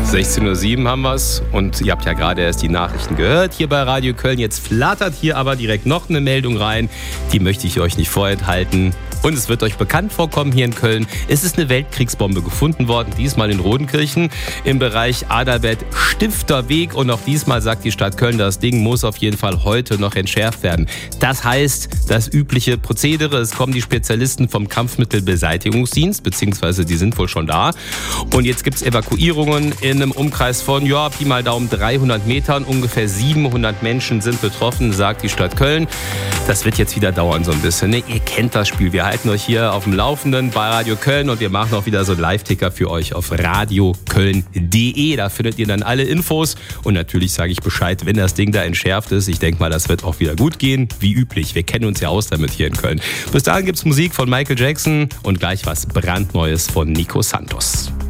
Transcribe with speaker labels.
Speaker 1: 16:07 haben wir es und ihr habt ja gerade erst die Nachrichten gehört hier bei Radio Köln. Jetzt flattert hier aber direkt noch eine Meldung rein, die möchte ich euch nicht vorenthalten. Und es wird euch bekannt vorkommen hier in Köln. Es ist eine Weltkriegsbombe gefunden worden, diesmal in Rodenkirchen im Bereich Adalbert-Stifter-Weg. Und auch diesmal sagt die Stadt Köln, das Ding muss auf jeden Fall heute noch entschärft werden. Das heißt, das übliche Prozedere, es kommen die Spezialisten vom Kampfmittelbeseitigungsdienst, beziehungsweise die sind wohl schon da. Und jetzt gibt es Evakuierungen in einem Umkreis von, Pi mal Daumen 300 Metern. Ungefähr 700 Menschen sind betroffen, sagt die Stadt Köln. Das wird jetzt wieder dauern so ein bisschen. Ne? Ihr kennt das Spiel. Wir halten euch hier auf dem Laufenden bei Radio Köln und wir machen auch wieder so einen Live-Ticker für euch auf radioköln.de. Da findet ihr dann alle Infos und natürlich sage ich Bescheid, wenn das Ding da entschärft ist. Ich denke mal, das wird auch wieder gut gehen, wie üblich. Wir kennen uns ja aus damit hier in Köln. Bis dahin gibt's Musik von Michael Jackson und gleich was brandneues von Nico Santos.